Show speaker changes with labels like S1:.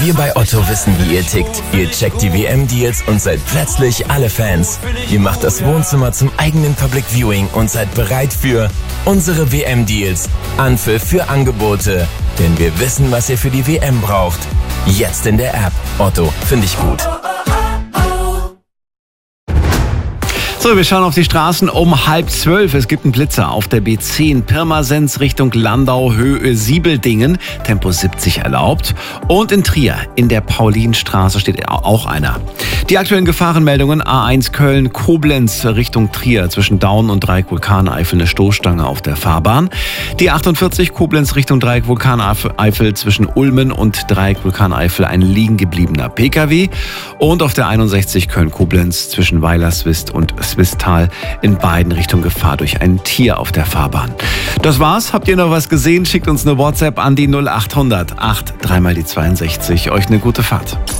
S1: Wir bei Otto wissen, wie ihr tickt. Ihr checkt die WM-Deals und seid plötzlich alle Fans. Ihr macht das Wohnzimmer zum eigenen Public Viewing und seid bereit für unsere WM-Deals. Anpfiff für Angebote. Denn wir wissen, was ihr für die WM braucht. Jetzt in der App. Otto, finde ich gut.
S2: So, wir schauen auf die Straßen um 11:30. Es gibt einen Blitzer auf der B10 Pirmasens Richtung Landau, Höhe Siebeldingen, Tempo 70 erlaubt. Und in Trier in der Paulinstraße steht auch einer. Die aktuellen Gefahrenmeldungen: A1 Köln, Koblenz Richtung Trier zwischen Daun und Dreieck Vulkaneifel eine Stoßstange auf der Fahrbahn. Die 48 Koblenz Richtung Dreieck Vulkaneifel zwischen Ulmen und Dreieck Vulkaneifel ein liegen gebliebener Pkw. Und auf der 61 Köln-Koblenz zwischen Weilerswist und Swistal in beiden Richtungen Gefahr durch ein Tier auf der Fahrbahn. Das war's. Habt ihr noch was gesehen? Schickt uns eine WhatsApp an die 0800 8 3 mal die 62. Euch eine gute Fahrt.